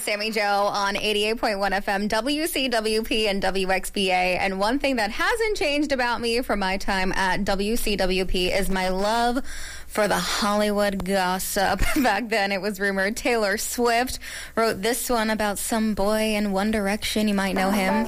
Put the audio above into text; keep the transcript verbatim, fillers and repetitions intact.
Sammy Joe on eighty-eight point one F M, W C W P and W X B A. And one thing that hasn't changed about me from my time at W C W P is my love for the Hollywood gossip. Back then, it was rumored Taylor Swift wrote this one about some boy in One Direction. You might know him.